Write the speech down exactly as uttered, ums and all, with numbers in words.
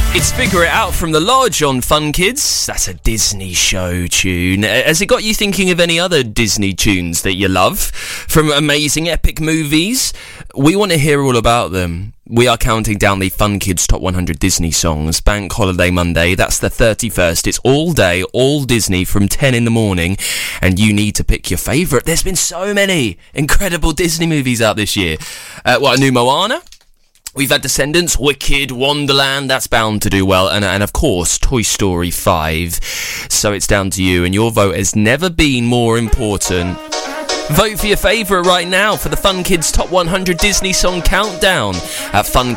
It's Figure It Out from The Lodge on Fun Kids. That's a Disney show tune. Has it got you thinking of any other Disney tunes that you love? From amazing epic movies? We want to hear all about them. We are counting down the Fun Kids Top one hundred Disney songs. Bank Holiday Monday, that's the thirty-first. It's all day, all Disney from ten in the morning. And you need to pick your favourite. There's been so many incredible Disney movies out this year. Uh, what, a new Moana? We've had Descendants, Wicked, Wonderland, that's bound to do well, and, and of course, Toy Story five. So it's down to you, and your vote has never been more important. Vote for your favourite right now for the Fun Kids Top one hundred Disney Song Countdown at fun